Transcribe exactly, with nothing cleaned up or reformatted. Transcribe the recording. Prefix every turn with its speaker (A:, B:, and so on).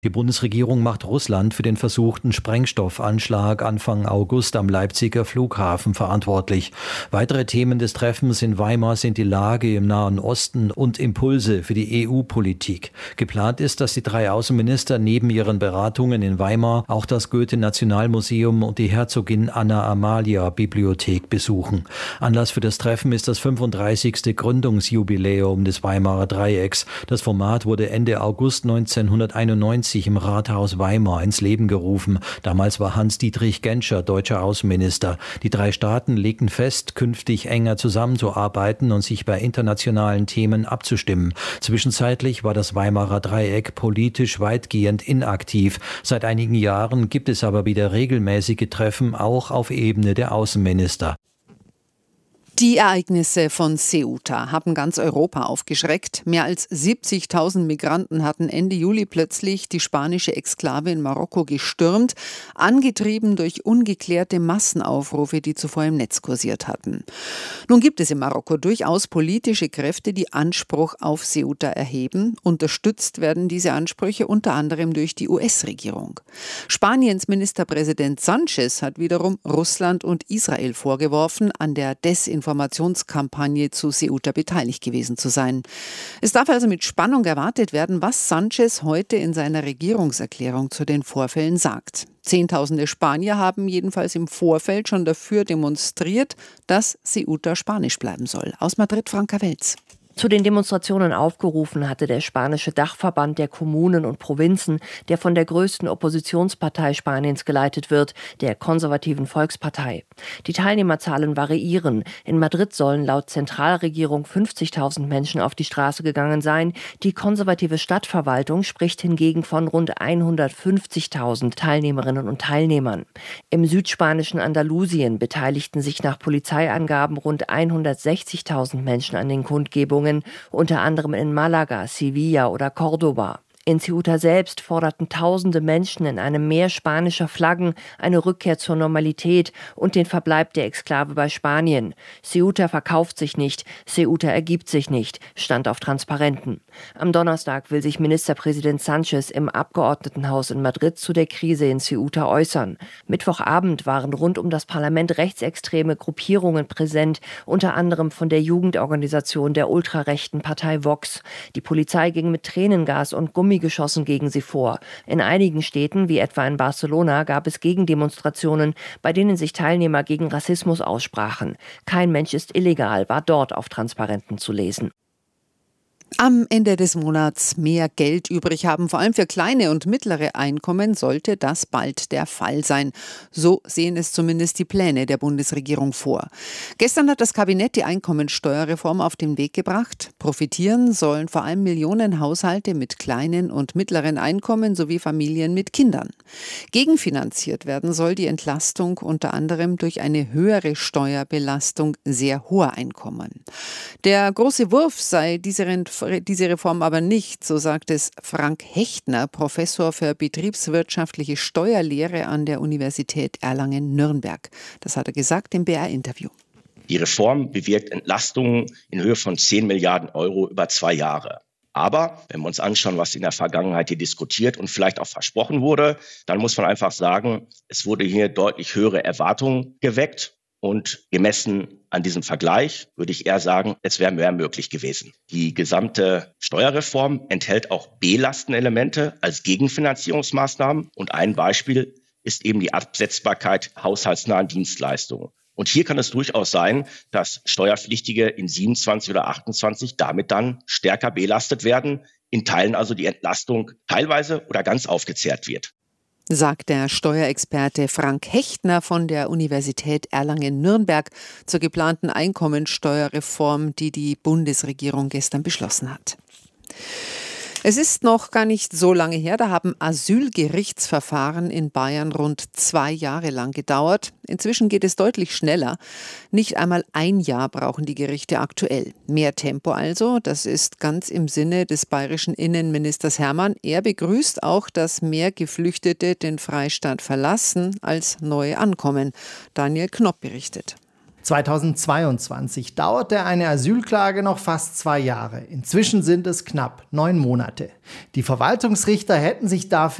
A: Die Bundesregierung macht Russland für den versuchten Sprengstoffanschlag Anfang August am Leipziger Flughafen verantwortlich. Weitere Themen des Treffens in Weimar sind die Lage im Nahen Osten und Impulse für die E U-Politik. Geplant ist, dass die drei Außenminister neben ihren Beratungen in Weimar auch das Goethe-Nationalmuseum und die Herzogin Anna-Amalia-Bibliothek besuchen. Anlass für das Treffen ist das fünfunddreißigste Gründungsjubiläum des Weimarer Dreiecks. Das Format wurde Ende August neunzehnhunderteinundneunzig im Rathaus Weimar ins Leben gerufen. Damals war Hans-Dietrich Genscher deutscher Außenminister. Die drei Staaten legten fest, künftig enger zusammenzuarbeiten und sich bei internationalen Themen abzustimmen. Zwischenzeitlich war das Weimarer Dreieck politisch weitgehend inaktiv. Seit einigen Jahren gibt es aber wieder regelmäßige Treffen, auch auf Ebene der Außenminister.
B: Die Ereignisse von Ceuta haben ganz Europa aufgeschreckt. Mehr als siebzigtausend Migranten hatten Ende Juli plötzlich die spanische Exklave in Marokko gestürmt, angetrieben durch ungeklärte Massenaufrufe, die zuvor im Netz kursiert hatten. Nun gibt es in Marokko durchaus politische Kräfte, die Anspruch auf Ceuta erheben. Unterstützt werden diese Ansprüche unter anderem durch die U S-Regierung. Spaniens Ministerpräsident Sánchez hat wiederum Russland und Israel vorgeworfen, an der Desinformation Informationskampagne zu Ceuta beteiligt gewesen zu sein. Es darf also mit Spannung erwartet werden, was Sánchez heute in seiner Regierungserklärung zu den Vorfällen sagt. Zehntausende Spanier haben jedenfalls im Vorfeld schon dafür demonstriert, dass Ceuta spanisch bleiben soll. Aus Madrid, Franka Welz.
C: Zu den Demonstrationen aufgerufen hatte der spanische Dachverband der Kommunen und Provinzen, der von der größten Oppositionspartei Spaniens geleitet wird, der konservativen Volkspartei. Die Teilnehmerzahlen variieren. In Madrid sollen laut Zentralregierung fünfzigtausend Menschen auf die Straße gegangen sein. Die konservative Stadtverwaltung spricht hingegen von rund hundertfünfzigtausend Teilnehmerinnen und Teilnehmern. Im südspanischen Andalusien beteiligten sich nach Polizeiangaben rund hundertsechzigtausend Menschen an den Kundgebungen, unter anderem in Malaga, Sevilla oder Córdoba. In Ceuta selbst forderten tausende Menschen in einem Meer spanischer Flaggen eine Rückkehr zur Normalität und den Verbleib der Exklave bei Spanien. Ceuta verkauft sich nicht, Ceuta ergibt sich nicht, stand auf Transparenten. Am Donnerstag will sich Ministerpräsident Sánchez im Abgeordnetenhaus in Madrid zu der Krise in Ceuta äußern. Mittwochabend waren rund um das Parlament rechtsextreme Gruppierungen präsent, unter anderem von der Jugendorganisation der ultrarechten Partei Vox. Die Polizei ging mit Tränengas und Gummi geschossen gegen sie vor. In einigen Städten, wie etwa in Barcelona, gab es Gegendemonstrationen, bei denen sich Teilnehmer gegen Rassismus aussprachen. Kein Mensch ist illegal, war dort auf Transparenten zu lesen.
B: Am Ende des Monats mehr Geld übrig haben, vor allem für kleine und mittlere Einkommen, sollte das bald der Fall sein. So sehen es zumindest die Pläne der Bundesregierung vor. Gestern hat das Kabinett die Einkommensteuerreform auf den Weg gebracht. Profitieren sollen vor allem Millionen Haushalte mit kleinen und mittleren Einkommen sowie Familien mit Kindern. Gegenfinanziert werden soll die Entlastung unter anderem durch eine höhere Steuerbelastung sehr hoher Einkommen. Der große Wurf sei diese diese Reform aber nicht, so sagt es Frank Hechtner, Professor für betriebswirtschaftliche Steuerlehre an der Universität Erlangen-Nürnberg. Das hat er gesagt im B R-Interview.
D: Die Reform bewirkt Entlastungen in Höhe von zehn Milliarden Euro über zwei Jahre. Aber wenn wir uns anschauen, was in der Vergangenheit hier diskutiert und vielleicht auch versprochen wurde, dann muss man einfach sagen, es wurde hier deutlich höhere Erwartungen geweckt. Und gemessen an diesem Vergleich würde ich eher sagen, es wäre mehr möglich gewesen. Die gesamte Steuerreform enthält auch Belastenelemente als Gegenfinanzierungsmaßnahmen. Und ein Beispiel ist eben die Absetzbarkeit haushaltsnahen Dienstleistungen. Und hier kann es durchaus sein, dass Steuerpflichtige in siebenundzwanzig oder achtundzwanzig damit dann stärker belastet werden, in Teilen also die Entlastung teilweise oder ganz aufgezehrt wird.
B: Sagt der Steuerexperte Frank Hechtner von der Universität Erlangen-Nürnberg zur geplanten Einkommensteuerreform, die die Bundesregierung gestern beschlossen hat. Es ist noch gar nicht so lange her, da haben Asylgerichtsverfahren in Bayern rund zwei Jahre lang gedauert. Inzwischen geht es deutlich schneller. Nicht einmal ein Jahr brauchen die Gerichte aktuell. Mehr Tempo also, das ist ganz im Sinne des bayerischen Innenministers Hermann. Er begrüßt auch, dass mehr Geflüchtete den Freistaat verlassen, als neue ankommen. Daniel Knopp berichtet.
E: zweitausendzweiundzwanzig dauerte eine Asylklage noch fast zwei Jahre. Inzwischen sind es knapp neun Monate. Die Verwaltungsrichter hätten sich dafür